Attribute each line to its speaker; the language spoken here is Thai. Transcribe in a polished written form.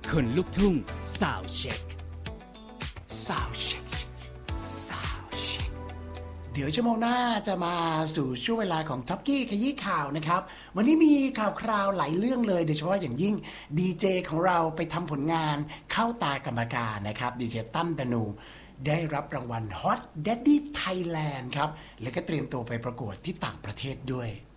Speaker 1: คนลุกทุ่งซาวด์เช็ค
Speaker 2: เดี๋ยวชั่วโมงหน้าจะมาสู่ช่วงเวลาของท็อปกี้ขยี้ข่าวนะครับวันนี้มีข่าวคราวหลายเรื่องเลยโดยเฉพาะอย่างยิ่งดีเจของเราไปทำผลงานเข้าตากรรมการนะครับดีเจตั้มตนูได้รับรางวัล Hot Daddy Thailand ครับแล้วก็เตรียมตัวไปประกวดที่ต่างประเทศด้วย